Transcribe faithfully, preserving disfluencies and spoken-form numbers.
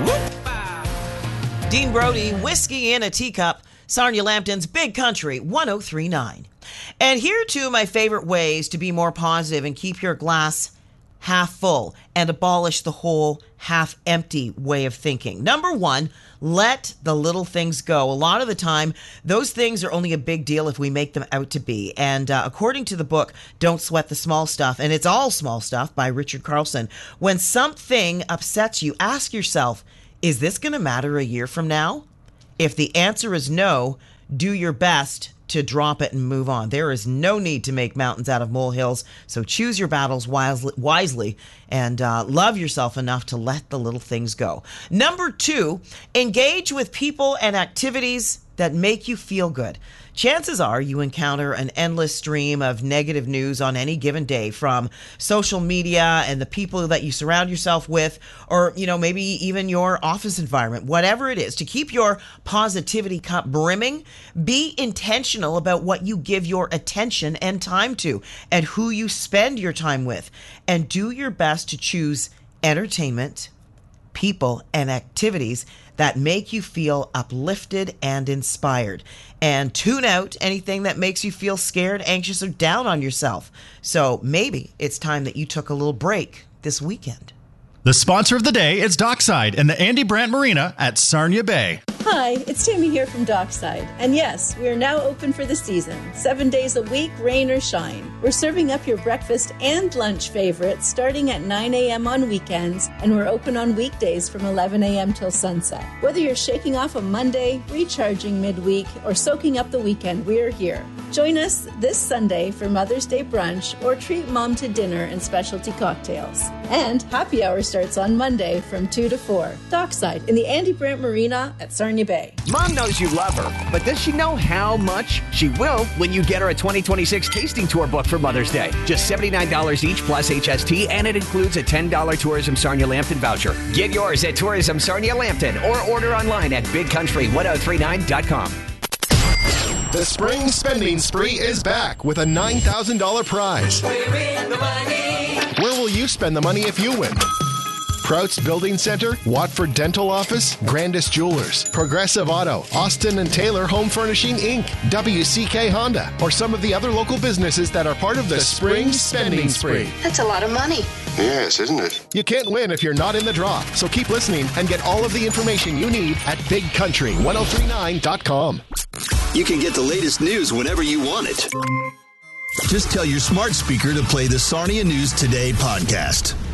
Dean Brody, Whiskey in a Teacup, Sarnia Lambton's Big Country, one oh three point nine. And here are two of my favorite ways to be more positive and keep your glass half full and abolish the whole half empty way of thinking. Number one, let the little things go. A lot of the time, those things are only a big deal if we make them out to be. And uh, according to the book, Don't Sweat the Small Stuff, and it's all small stuff by Richard Carlson, when something upsets you, ask yourself, is this going to matter a year from now? If the answer is no, do your best to drop it and move on. There is no need to make mountains out of molehills, so choose your battles wisely, wisely and uh, love yourself enough to let the little things go. Number two, engage with people and activities that make you feel good. Chances are you encounter an endless stream of negative news on any given day from social media and the people that you surround yourself with, or, you know, maybe even your office environment, whatever it is. To keep your positivity cup brimming, be intentional about what you give your attention and time to and who you spend your time with, and do your best to choose entertainment, people, and activities that make you feel uplifted and inspired. And tune out anything that makes you feel scared, anxious, or down on yourself. So maybe it's time that you took a little break this weekend. The sponsor of the day is Dockside and the Andy Brandt Marina at Sarnia Bay. Hi, it's Tammy here from Dockside. And yes, we are now open for the season. Seven days a week, rain or shine. We're serving up your breakfast and lunch favorites starting at nine a.m. on weekends, and we're open on weekdays from eleven a.m. till sunset. Whether you're shaking off a Monday, recharging midweek, or soaking up the weekend, we're here. Join us this Sunday for Mother's Day brunch or treat mom to dinner and specialty cocktails. And happy hour starts on Monday from two to four. Dockside in the Andy Brandt Marina at Sarnia Bay. Mom knows you love her, but does she know how much? She will when you get her a twenty twenty-six tasting tour book for Mother's Day. Just seventy-nine dollars each plus H S T, and it includes a ten dollars Tourism Sarnia Lambton voucher. Get yours at Tourism Sarnia Lambton or order online at big country ten thirty-nine dot com. The spring spending spree is back with a nine thousand dollars prize. We're in the money. Where will you spend the money if you win? Prouts Building Center, Watford Dental Office, Grandis Jewelers, Progressive Auto, Austin and Taylor Home Furnishing Incorporated, W C K Honda, or some of the other local businesses that are part of the, the Spring Spending Spree. That's a lot of money. Yes, isn't it? You can't win if you're not in the draw, so keep listening and get all of the information you need at big country ten thirty-nine dot com. You can get the latest news whenever you want it. Just tell your smart speaker to play the Sarnia News Today podcast.